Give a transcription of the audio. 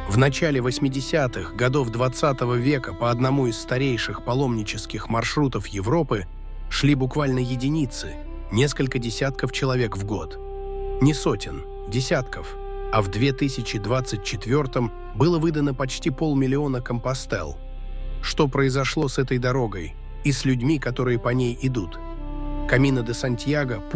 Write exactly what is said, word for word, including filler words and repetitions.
В начале восьмидесятых годов двадцатого века по одному из старейших паломнических маршрутов Европы шли буквально единицы, несколько десятков человек в год. Не сотен, десятков. А в две тысячи двадцать четвёртом было выдано почти полмиллиона компостел. Что произошло с этой дорогой и с людьми, которые по ней идут? Камино де Сантьяго